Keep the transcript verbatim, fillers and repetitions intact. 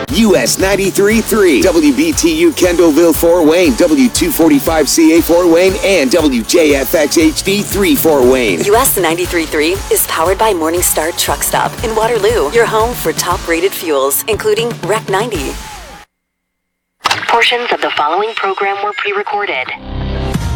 U S ninety-three point three, W B T U Kendallville Fort Wayne, W two forty-five C A Fort Wayne, and W J F X H D three Fort Wayne. U S ninety-three point three is powered by Morningstar Truck Stop in Waterloo, your home for top-rated fuels, including R E C ninety. Portions of the following program were pre-recorded.